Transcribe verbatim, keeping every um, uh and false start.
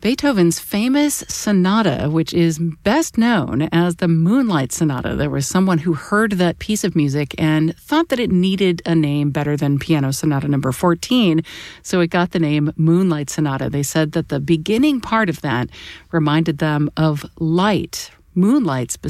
Beethoven's famous sonata, which is best known as the Moonlight Sonata. There was someone who heard that piece of music and thought that it needed a name better than Piano Sonata number fourteen, so it got the name Moonlight Sonata. They said that the beginning part of that reminded them of light, moonlight specifically.